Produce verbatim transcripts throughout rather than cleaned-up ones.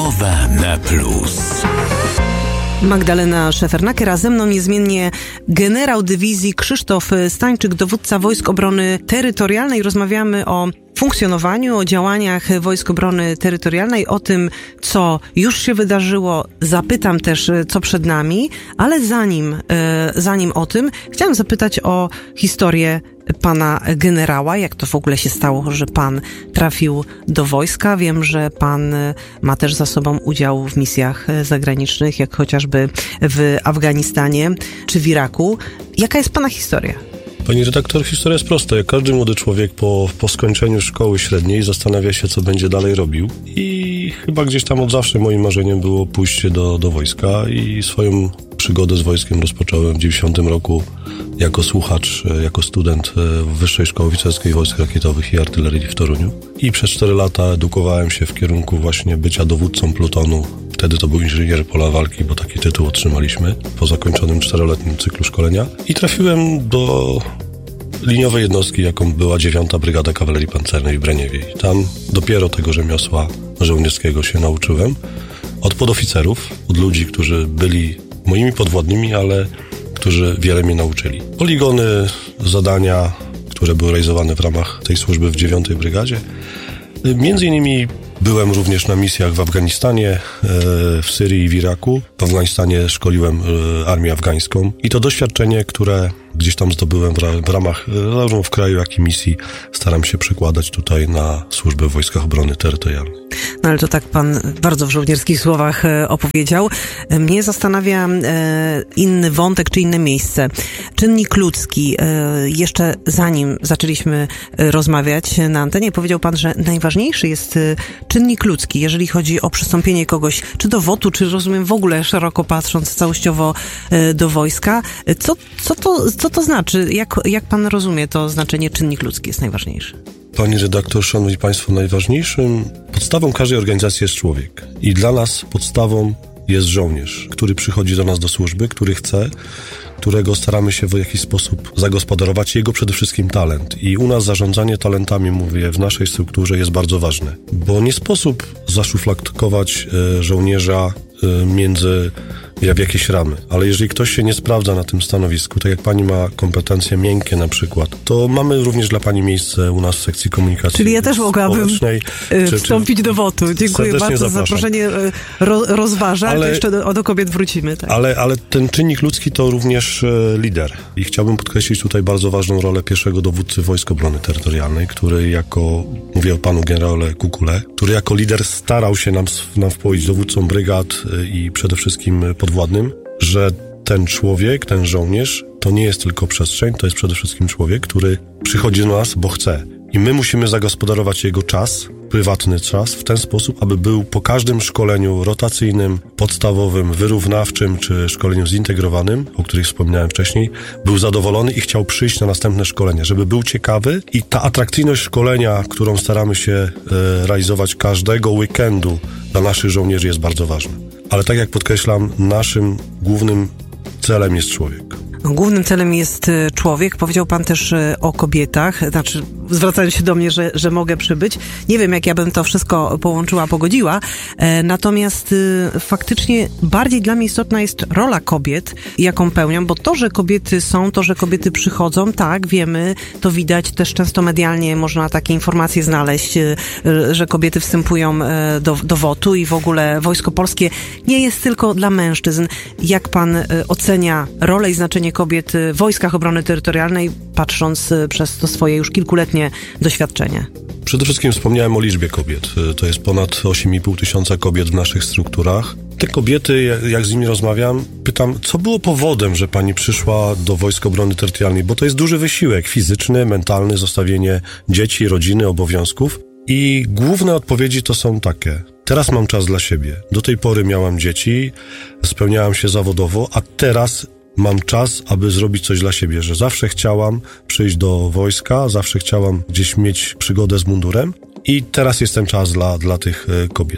O W M plus. Magdalena Szefernaker, a ze mną niezmiennie generał dywizji Krzysztof Stańczyk, dowódca Wojsk Obrony Terytorialnej. Rozmawiamy o funkcjonowaniu, o działaniach Wojsk Obrony Terytorialnej, o tym, co już się wydarzyło. Zapytam też, co przed nami, ale zanim, zanim o tym, chciałam zapytać o historię pana generała. Jak to w ogóle się stało, że pan trafił do wojska? Wiem, że pan ma też za sobą udział w misjach zagranicznych, jak chociażby w Afganistanie czy w Iraku. Jaka jest pana historia? Pani redaktor, historia jest prosta. Jak każdy młody człowiek po, po skończeniu szkoły średniej zastanawia się, co będzie dalej robił. I chyba gdzieś tam od zawsze moim marzeniem było pójście do, do wojska i swoją przygodę z wojskiem rozpocząłem w dziewięćdziesiątym roku jako słuchacz, jako student w Wyższej Szkoły Oficerskiej Wojsk Rakietowych i Artylerii w Toruniu. I przez cztery lata edukowałem się w kierunku właśnie bycia dowódcą plutonu. Wtedy to był inżynier pola walki, bo taki tytuł otrzymaliśmy po zakończonym czteroletnim cyklu szkolenia. I trafiłem do liniowej jednostki, jaką była dziewiąta Brygada Kawalerii Pancernej w Braniewie. I tam dopiero tego rzemiosła żołnierskiego się nauczyłem. Od podoficerów, od ludzi, którzy byli moimi podwładnymi, ale którzy wiele mnie nauczyli. Poligony, zadania, które były realizowane w ramach tej służby w dziewiątej Brygadzie. Między innymi byłem również na misjach w Afganistanie, w Syrii i w Iraku. W Afganistanie szkoliłem armię afgańską i to doświadczenie, które gdzieś tam zdobyłem w ramach zarówno w kraju, jak i misji, staram się przekładać tutaj na służbę w Wojskach Obrony Terytorialnej. No ale to tak pan bardzo w żołnierskich słowach opowiedział. Mnie zastanawia inny wątek, czy inne miejsce. Czynnik ludzki. Jeszcze zanim zaczęliśmy rozmawiać na antenie, powiedział pan, że najważniejszy jest czynnik ludzki, jeżeli chodzi o przystąpienie kogoś, czy do wotu, czy rozumiem w ogóle szeroko patrząc całościowo do wojska. Co, co, to, co to znaczy? Jak, jak pan rozumie to znaczenie czynnik ludzki jest najważniejszy? Pani redaktor, szanowni państwo, najważniejszym podstawą każdej organizacji jest człowiek. I dla nas podstawą jest żołnierz, który przychodzi do nas do służby, który chce, którego staramy się w jakiś sposób zagospodarować, jego przede wszystkim talent. I u nas zarządzanie talentami, mówię, w naszej strukturze jest bardzo ważne, bo nie sposób zaszufladkować e, żołnierza e, między w jakieś ramy, ale jeżeli ktoś się nie sprawdza na tym stanowisku, tak jak pani ma kompetencje miękkie na przykład, to mamy również dla pani miejsce u nas w sekcji komunikacji. Czyli ja też mogłabym czy, wstąpić czy, do wotu. Dziękuję bardzo za zaproszenie. Ro, rozważa, ale to jeszcze do, do kobiet wrócimy. Tak. Ale, ale ten czynnik ludzki to również e, lider. I chciałbym podkreślić tutaj bardzo ważną rolę pierwszego dowódcy Wojsk Obrony Terytorialnej, który jako, mówię o panu generale Kukule, który jako lider starał się nam, nam wpoić dowódcom brygad e, i przede wszystkim podwładnym, że ten człowiek, ten żołnierz, to nie jest tylko przestrzeń, to jest przede wszystkim człowiek, który przychodzi do nas, bo chce. I my musimy zagospodarować jego czas, prywatny czas, w ten sposób, aby był po każdym szkoleniu rotacyjnym, podstawowym, wyrównawczym, czy szkoleniu zintegrowanym, o których wspominałem wcześniej, był zadowolony i chciał przyjść na następne szkolenie, żeby był ciekawy. I ta atrakcyjność szkolenia, którą staramy się e, realizować każdego weekendu dla naszych żołnierzy, jest bardzo ważna. Ale tak jak podkreślam, naszym głównym celem jest człowiek. Głównym celem jest człowiek. Powiedział pan też o kobietach, znaczy zwracając się do mnie, że, że mogę przybyć. Nie wiem, jak ja bym to wszystko połączyła, pogodziła. E, natomiast e, faktycznie bardziej dla mnie istotna jest rola kobiet, jaką pełnią, bo to, że kobiety są, to, że kobiety przychodzą, tak, wiemy, to widać też często medialnie, można takie informacje znaleźć, e, że kobiety wstępują e, do, do wotu i w ogóle Wojsko Polskie nie jest tylko dla mężczyzn. Jak pan e, ocenia rolę i znaczenie kobiet w Wojskach Obrony Terytorialnej, patrząc e, przez to swoje już kilkuletnie doświadczenie? Przede wszystkim wspomniałem o liczbie kobiet. To jest ponad osiem i pół tysiąca kobiet w naszych strukturach. Te kobiety, jak z nimi rozmawiam, pytam, co było powodem, że pani przyszła do Wojsk Obrony Terytorialnej, bo to jest duży wysiłek fizyczny, mentalny, zostawienie dzieci, rodziny, obowiązków. I główne odpowiedzi to są takie. Teraz mam czas dla siebie. Do tej pory miałam dzieci, spełniałam się zawodowo, a teraz mam czas, aby zrobić coś dla siebie, że zawsze chciałam przyjść do wojska, zawsze chciałam gdzieś mieć przygodę z mundurem i teraz jest ten czas dla, dla tych kobiet.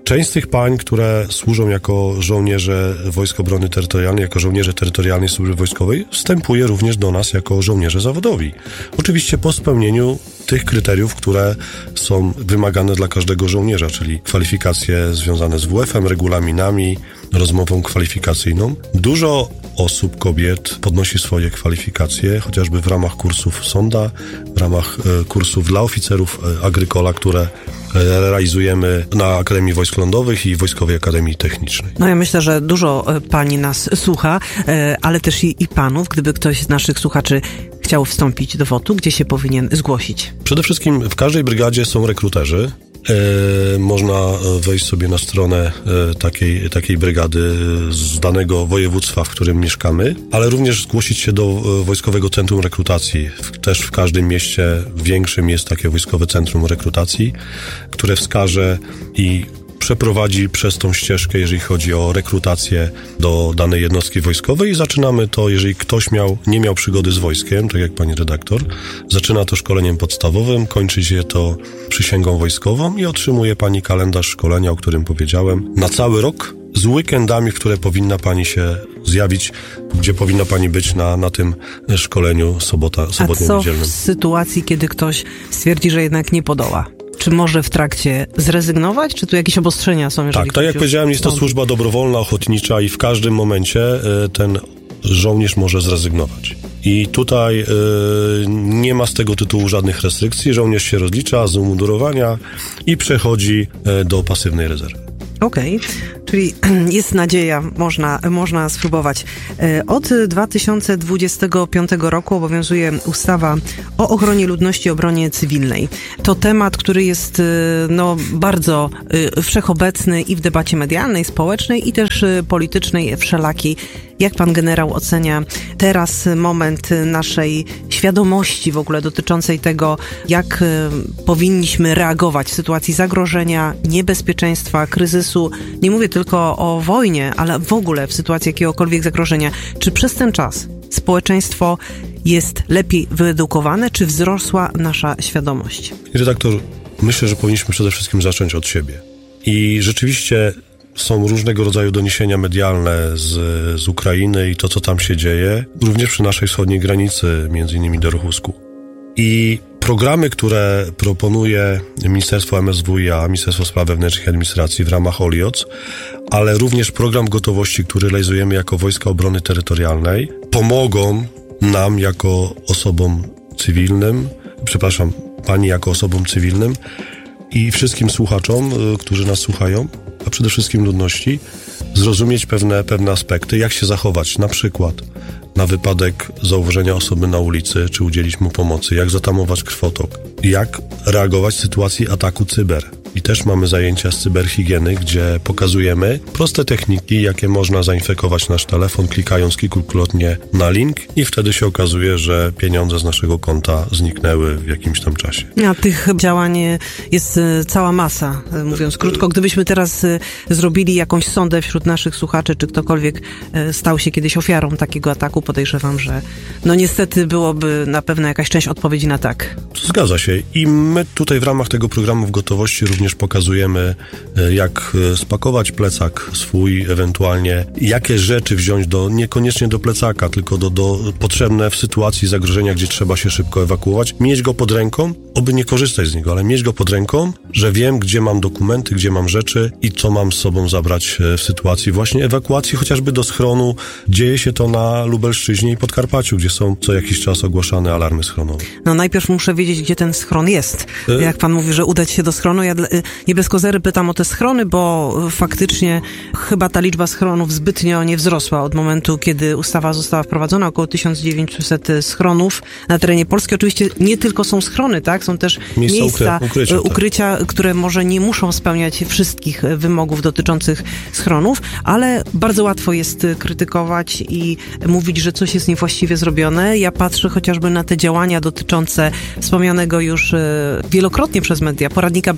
Część z tych pań, które służą jako żołnierze Wojsk Obrony Terytorialnej, jako żołnierze Terytorialnej Służby Wojskowej, wstępuje również do nas jako żołnierze zawodowi. Oczywiście po spełnieniu tych kryteriów, które są wymagane dla każdego żołnierza, czyli kwalifikacje związane z W F-em, regulaminami, rozmową kwalifikacyjną. Dużo osób, kobiet podnosi swoje kwalifikacje, chociażby w ramach kursów sonda, w ramach e, kursów dla oficerów e, agrykola, które realizujemy na Akademii Wojsk Lądowych i Wojskowej Akademii Technicznej. No ja myślę, że dużo pani nas słucha, ale też i, i panów. Gdyby ktoś z naszych słuchaczy chciał wstąpić do W O T-u, gdzie się powinien zgłosić? Przede wszystkim w każdej brygadzie są rekruterzy. E, można wejść sobie na stronę e, takiej, takiej brygady z danego województwa, w którym mieszkamy, ale również zgłosić się do e, Wojskowego Centrum Rekrutacji. W, też w każdym mieście większym jest takie Wojskowe Centrum Rekrutacji, które wskaże i przeprowadzi przez tą ścieżkę, jeżeli chodzi o rekrutację do danej jednostki wojskowej i zaczynamy to, jeżeli ktoś miał, nie miał przygody z wojskiem, tak jak pani redaktor, zaczyna to szkoleniem podstawowym, kończy się to przysięgą wojskową i otrzymuje pani kalendarz szkolenia, o którym powiedziałem, na cały rok z weekendami, w które powinna pani się zjawić, gdzie powinna pani być na, na tym szkoleniu sobota, sobotnio niedzielnym. A co w sytuacji, kiedy ktoś stwierdzi, że jednak nie podoła? Czy może w trakcie zrezygnować? Czy tu jakieś obostrzenia są? Tak, tak jak powiedziałem, jest to służba dobrowolna, ochotnicza i w każdym momencie ten żołnierz może zrezygnować. I tutaj y, nie ma z tego tytułu żadnych restrykcji. Żołnierz się rozlicza z umundurowania i przechodzi y, do pasywnej rezerwy. Okej, okay. Czyli jest nadzieja, można, można spróbować. Od dwa tysiące dwudziestego piątego roku obowiązuje ustawa o ochronie ludności i obronie cywilnej. To temat, który jest no, bardzo wszechobecny i w debacie medialnej, społecznej i też politycznej wszelakiej. Jak pan generał ocenia teraz moment naszej świadomości w ogóle dotyczącej tego, jak powinniśmy reagować w sytuacji zagrożenia, niebezpieczeństwa, kryzysu? Nie mówię tylko o wojnie, ale w ogóle w sytuacji jakiegokolwiek zagrożenia. Czy przez ten czas społeczeństwo jest lepiej wyedukowane, czy wzrosła nasza świadomość? Redaktor, myślę, że powinniśmy przede wszystkim zacząć od siebie. I rzeczywiście są różnego rodzaju doniesienia medialne z, z Ukrainy i to, co tam się dzieje, również przy naszej wschodniej granicy, między innymi do Rochusku. I programy, które proponuje Ministerstwo M S W i A, Ministerstwo Spraw Wewnętrznych i Administracji w ramach O L I O C, ale również program gotowości, który realizujemy jako Wojska Obrony Terytorialnej, pomogą nam jako osobom cywilnym, przepraszam, pani jako osobom cywilnym i wszystkim słuchaczom, którzy nas słuchają, a przede wszystkim ludności, zrozumieć pewne, pewne aspekty, jak się zachować, na przykład na wypadek zauważenia osoby na ulicy, czy udzielić mu pomocy, jak zatamować krwotok, jak reagować w sytuacji ataku cyber. I też mamy zajęcia z cyberhigieny, gdzie pokazujemy proste techniki, jakie można zainfekować nasz telefon, klikając kilkukrotnie na link i wtedy się okazuje, że pieniądze z naszego konta zniknęły w jakimś tam czasie. A tych działań jest cała masa, mówiąc krótko. Gdybyśmy teraz zrobili jakąś sondę wśród naszych słuchaczy, czy ktokolwiek stał się kiedyś ofiarą takiego ataku, podejrzewam, że no niestety byłoby na pewno jakaś część odpowiedzi na tak. Zgadza się. I my tutaj w ramach tego programu w gotowości również pokazujemy, jak spakować plecak swój, ewentualnie jakie rzeczy wziąć do, niekoniecznie do plecaka, tylko do, do potrzebne w sytuacji zagrożenia, gdzie trzeba się szybko ewakuować, mieć go pod ręką, oby nie korzystać z niego, ale mieć go pod ręką, że wiem, gdzie mam dokumenty, gdzie mam rzeczy i co mam z sobą zabrać w sytuacji właśnie ewakuacji, chociażby do schronu. Dzieje się to na Lubelszczyźnie i Podkarpaciu, gdzie są co jakiś czas ogłaszane alarmy schronowe. No najpierw muszę wiedzieć, gdzie ten schron jest. Jak pan mówi, że udać się do schronu, ja nie bez kozery pytam o te schrony, bo faktycznie chyba ta liczba schronów zbytnio nie wzrosła od momentu, kiedy ustawa została wprowadzona. Około tysiąc dziewięćset schronów na terenie Polski. Oczywiście nie tylko są schrony, tak? Są też miejsca, miejsca ukrycia, ukrycia tak. które może nie muszą spełniać wszystkich wymogów dotyczących schronów, ale bardzo łatwo jest krytykować i mówić, że coś jest niewłaściwie zrobione. Ja patrzę chociażby na te działania dotyczące wspomnianego już wielokrotnie przez media poradnika bezpieczeństwa,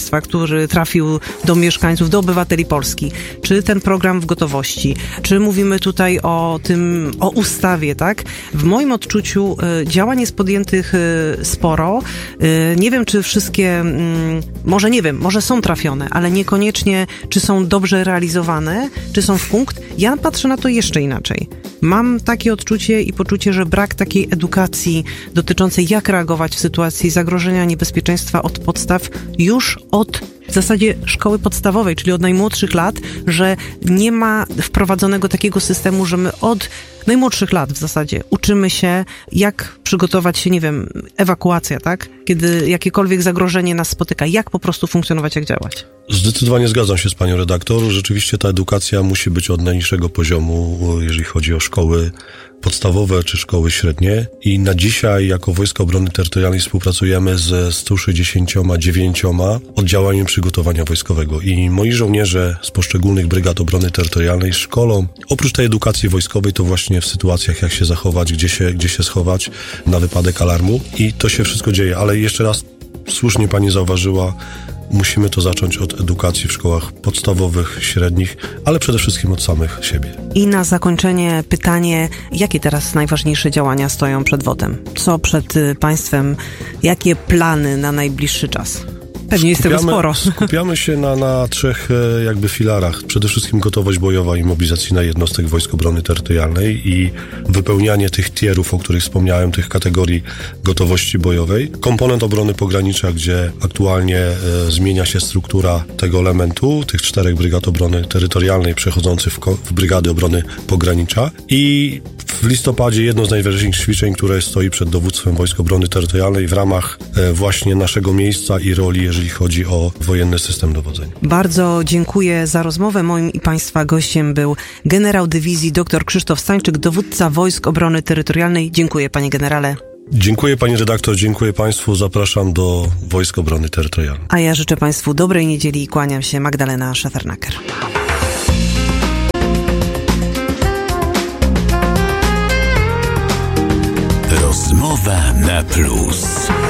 bezpieczeństwa, który trafił do mieszkańców, do obywateli Polski, czy ten program w gotowości, czy mówimy tutaj o tym, o ustawie, tak? W moim odczuciu y, działań jest podjętych y, sporo. Y, nie wiem, czy wszystkie, y, może nie wiem, może są trafione, ale niekoniecznie, czy są dobrze realizowane, czy są w punkt. Ja patrzę na to jeszcze inaczej. Mam takie odczucie i poczucie, że brak takiej edukacji dotyczącej, jak reagować w sytuacji zagrożenia, niebezpieczeństwa od podstaw, już od w zasadzie szkoły podstawowej, czyli od najmłodszych lat, że nie ma wprowadzonego takiego systemu, że my od najmłodszych lat w zasadzie uczymy się, jak przygotować się, nie wiem, ewakuacja, tak? Kiedy jakiekolwiek zagrożenie nas spotyka, jak po prostu funkcjonować, jak działać. Zdecydowanie zgadzam się z panią redaktor. Rzeczywiście ta edukacja musi być od najniższego poziomu, jeżeli chodzi o szkoły podstawowe czy szkoły średnie. I na dzisiaj jako Wojska Obrony Terytorialnej współpracujemy ze stu sześćdziesięcioma dziewięcioma oddziałami przygotowania wojskowego. I moi żołnierze z poszczególnych brygad obrony terytorialnej szkolą, oprócz tej edukacji wojskowej, to właśnie w sytuacjach, jak się zachować, gdzie się, gdzie się schować na wypadek alarmu. I to się wszystko dzieje. Ale jeszcze raz, słusznie pani zauważyła, musimy to zacząć od edukacji w szkołach podstawowych, średnich, ale przede wszystkim od samych siebie. I na zakończenie pytanie, jakie teraz najważniejsze działania stoją przed wodem? Co przed państwem? Jakie plany na najbliższy czas? Pewnie jest tego sporo. Skupiamy się na, na trzech jakby filarach. Przede wszystkim gotowość bojowa i mobilizacyjna jednostek Wojsk Obrony Terytorialnej i wypełnianie tych tierów, o których wspomniałem, tych kategorii gotowości bojowej. Komponent obrony pogranicza, gdzie aktualnie e, zmienia się struktura tego elementu, tych czterech brygad obrony terytorialnej przechodzących w, w brygady obrony pogranicza. I w listopadzie jedno z najważniejszych ćwiczeń, które stoi przed dowództwem Wojsk Obrony Terytorialnej w ramach e, właśnie naszego miejsca i roli, jeżeli chodzi o wojenny system dowodzenia. Bardzo dziękuję za rozmowę. Moim i państwa gościem był generał dywizji dr Krzysztof Stańczyk, dowódca Wojsk Obrony Terytorialnej. Dziękuję, panie generale. Dziękuję, pani redaktor, dziękuję państwu. Zapraszam do Wojsk Obrony Terytorialnej. A ja życzę państwu dobrej niedzieli i kłaniam się. Magdalena Szefernaker. Rozmowa na plus.